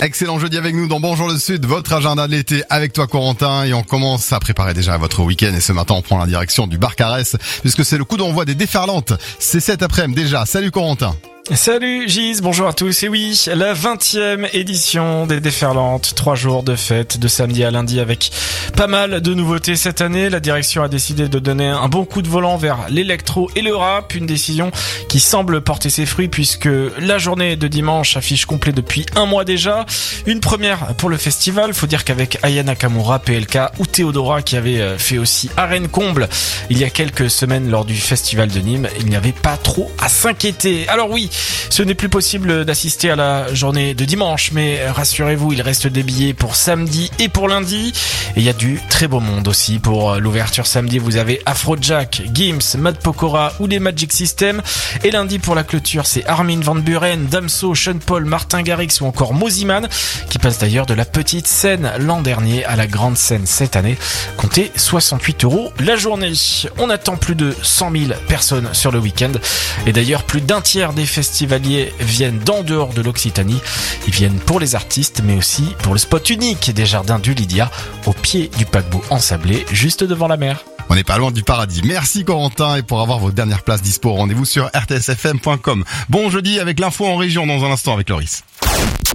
Excellent jeudi avec nous dans Bonjour le Sud, votre agenda de l'été avec toi Corentin, et on commence à préparer déjà votre week-end, et ce matin on prend la direction du bar Caresse puisque c'est le coup d'envoi des déferlantes. C'est cet après-midi déjà. Salut Corentin. Salut Gis, bonjour à tous. Et oui, la 20e édition des Déferlantes, 3 jours de fête de samedi à lundi avec pas mal de nouveautés cette année. La direction a décidé de donner un bon coup de volant vers l'électro et le rap, une décision qui semble porter ses fruits puisque la journée de dimanche affiche complet depuis un mois déjà. Une première pour le festival, faut dire qu'avec Aya Nakamura, PLK ou Théodora qui avait fait aussi arène comble il y a quelques semaines lors du festival de Nîmes, il n'y avait pas trop à s'inquiéter. Alors oui, ce n'est plus possible d'assister à la journée de dimanche, mais rassurez-vous, il reste des billets pour samedi et pour lundi. Et il y a du très beau monde aussi. Pour l'ouverture samedi, vous avez Afrojack, Gims, Mad Pokora ou les Magic System. Et lundi pour la clôture, c'est Armin van Buuren, Damso, Sean Paul, Martin Garrix ou encore Mosiman, qui passe d'ailleurs de la petite scène l'an dernier à la grande scène cette année. Comptez 68 € la journée. On attend plus de 100 000 personnes sur le week-end. Et d'ailleurs, plus d'un tiers des festivaliers viennent d'en dehors de l'Occitanie. Ils viennent pour les artistes, mais aussi pour le spot unique des jardins du Lydia, au pied du paquebot ensablé, juste devant la mer. On n'est pas loin du paradis. Merci Corentin, et pour avoir vos dernières places dispo, rendez-vous sur rtsfm.com. Bon jeudi avec l'info en région dans un instant avec Loris.